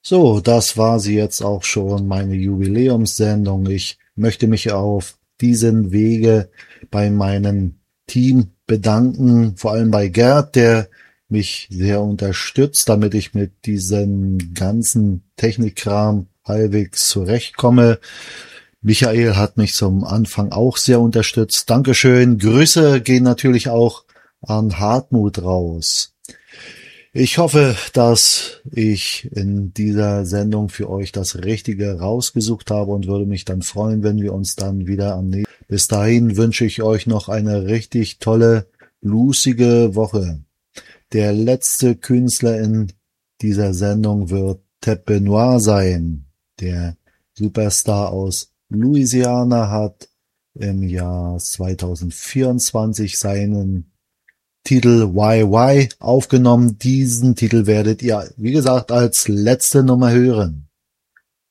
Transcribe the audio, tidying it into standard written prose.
So, das war sie jetzt auch schon, meine Jubiläumssendung. Ich möchte mich auf diesen Wege bei meinem Team bedanken, vor allem bei Gerd, der mich sehr unterstützt, damit ich mit diesem ganzen Technikkram halbwegs zurechtkomme. Michael hat mich zum Anfang auch sehr unterstützt. Dankeschön. Grüße gehen natürlich auch an Hartmut raus. Ich hoffe, dass ich in dieser Sendung für euch das Richtige rausgesucht habe und würde mich dann freuen, wenn wir uns dann wieder am nächsten. Bis dahin wünsche ich euch noch eine richtig tolle, bluesige Woche. Der letzte Künstler in dieser Sendung wird Ted Benoit sein. Der Superstar aus Louisiana hat im Jahr 2024 seinen Titel Why Why aufgenommen. Diesen Titel werdet ihr, wie gesagt, als letzte Nummer hören.